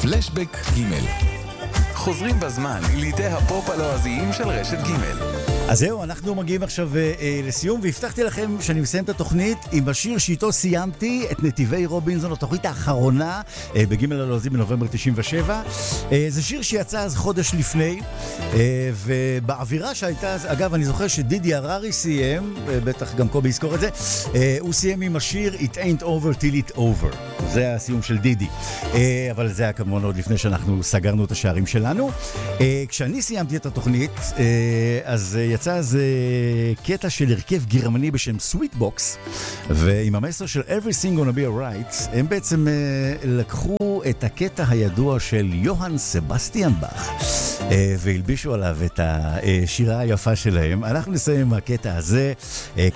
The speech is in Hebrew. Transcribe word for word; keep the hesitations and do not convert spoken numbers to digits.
פלשבק ג' חוזרים בזמן לידי הפופ הלועזיים של רשת ג'. אז זהו, אנחנו מגיעים עכשיו אה, לסיום, והבטחתי לכם שאני מסיים את התוכנית עם השיר שאיתו סיימתי את נתיבי רובינזון, התוכנית האחרונה אה, בג' הלועזי בנובמבר תשעים ושבע. אה, זה שיר שיצא אז חודש לפני, אה, ובאווירה שהייתה, אגב, אני זוכר שדידי הררי סיים, אה, בטח גם קובי יזכור את זה, אה, הוא סיים עם השיר It Ain't Over Till It Over. זה הסיום של דידי. אה, אבל זה היה כמובן עוד לפני שאנחנו סגרנו את השערים שלנו. אה, כשאני סיימתי את התוכנית, אה, אז אה, יצא אז קטע של הרכב גרמני בשם סוויטבוקס, ועם המסר של Everything Gonna Be Alright, הם בעצם לקחו את הקטע הידוע של יוהאן סבסטיאן באך, והלבישו עליו את השירה היפה שלהם. אנחנו נסיים עם הקטע הזה.